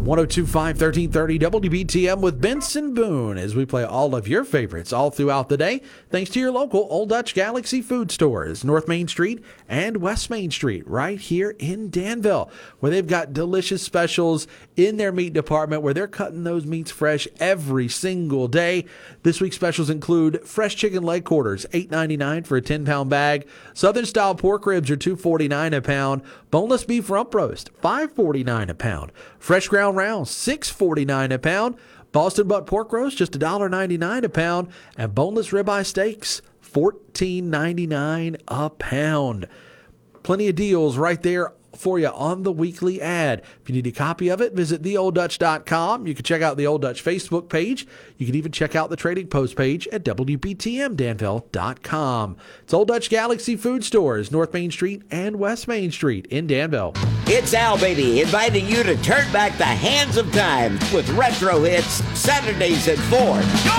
1025 1330 WBTM with Benson Boone as we play all of your favorites all throughout the day. Thanks to your local Old Dutch Galaxy food stores, North Main Street and West Main Street, right here in Danville, where they've got delicious specials in their meat department where they're cutting those meats fresh every single day. This week's specials include fresh chicken leg quarters, $8.99 for a 10-pound bag. Southern style pork ribs are $2.49 a pound. Boneless beef rump roast, $5.49 a pound. Fresh ground rounds, $6.49 a pound. Boston butt pork roast, just $1.99 a pound. And boneless ribeye steaks, $14.99 a pound. Plenty of deals right there for you on the weekly ad. If you need a copy of it, visit theolddutch.com. You can check out the Old Dutch Facebook page. You can even check out the Trading Post page at WBTMDanville.com. It's Old Dutch Galaxy Food Stores, North Main Street and West Main Street in Danville. It's Al Beatty inviting you to turn back the hands of time with retro hits Saturdays at 4.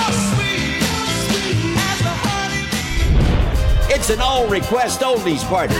It's an all-request oldies party.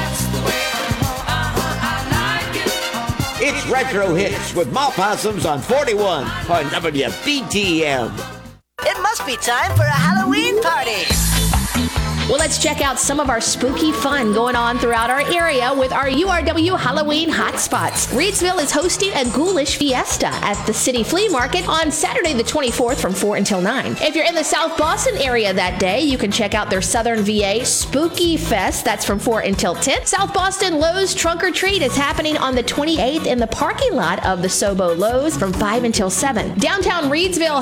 It's Retro Hits with Ma Possums on 41 on WBTM. It must be time for a Halloween party. Well, let's check out some of our spooky fun going on throughout our area with our URW Halloween hotspots. Reidsville is hosting a ghoulish fiesta at the City Flea Market on Saturday the 24th from 4 until 9. If you're in the South Boston area that day, you can check out their Southern VA Spooky Fest. That's from 4 until 10. South Boston Lowe's Trunk or Treat is happening on the 28th in the parking lot of the Sobo Lowe's from 5 until 7. Downtown Reidsville